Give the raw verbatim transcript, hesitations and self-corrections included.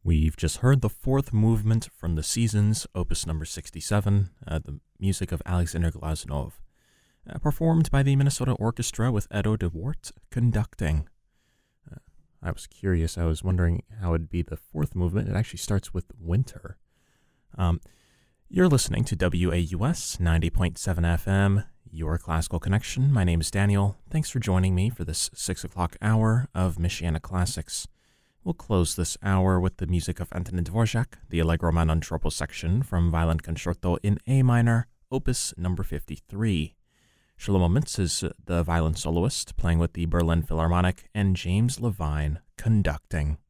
We've just heard the fourth movement from the Seasons, opus number sixty-seven, uh, the music of Alexander Glazunov, uh, performed by the Minnesota Orchestra with Edo de Wort conducting. Uh, I was curious, I was wondering how it'd be the fourth movement. It actually starts with winter. Um, you're listening to W A U S ninety point seven F M, your classical connection. My name is Daniel. Thanks for joining me for this six o'clock hour of Michiana Classics. We'll close this hour with the music of Antonin Dvorak, the Allegro ma non troppo section from Violin Concerto in A minor, opus number fifty-three. Shlomo Mintz is the violin soloist, playing with the Berlin Philharmonic, and James Levine conducting.